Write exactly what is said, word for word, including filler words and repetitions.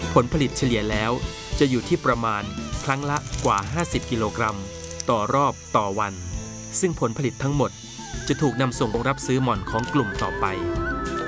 ผลผลิตเฉลี่ยแล้วจะอยู่ที่ประมาณครั้งละกว่าห้าสิบกิโลกรัมต่อรอบต่อวันซึ่งผลผลิตทั้งหมดจะถูกนำส่งรับซื้อหม่อนของกลุ่มต่อไป